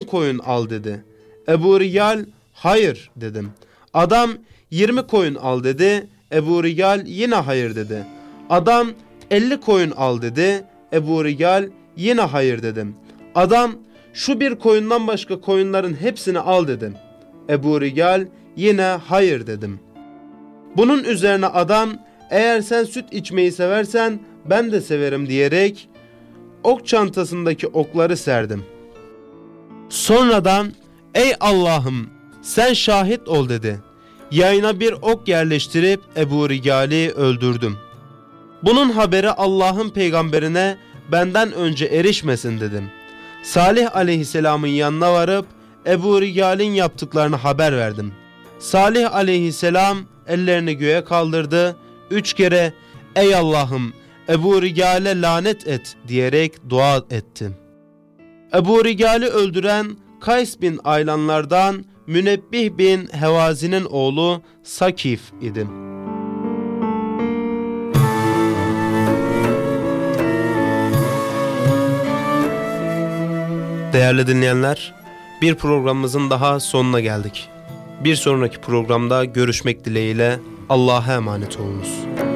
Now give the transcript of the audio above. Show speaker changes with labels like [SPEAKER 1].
[SPEAKER 1] koyun al dedi. Ebu Riyal hayır dedim. Adam 20 koyun al dedi. Ebu Riyal yine hayır dedi. Adam 50 koyun al dedi. Ebu Riyal yine hayır dedim. Adam şu bir koyundan başka koyunların hepsini al dedim. Ebu Riyal yine hayır dedim. Bunun üzerine adam eğer sen süt içmeyi seversen ben de severim diyerek ok çantasındaki okları serdim. Sonradan ey Allah'ım sen şahit ol dedi. Yayına bir ok yerleştirip Ebu Riyal'i öldürdüm. Bunun haberi Allah'ın peygamberine benden önce erişmesin dedim. Salih aleyhisselamın yanına varıp Ebu Riyal'in yaptıklarını haber verdim. Salih aleyhisselam ellerini göğe kaldırdı. 3 kere ey Allah'ım Ebu Riyal'e lanet et diyerek dua etti. Ebu Riyal'i öldüren Kays bin Aylanlardan Münebbih bin Hevazi'nin oğlu Sakif idi. Değerli dinleyenler, bir programımızın daha sonuna geldik. Bir sonraki programda görüşmek dileğiyle Allah'a emanet olunuz.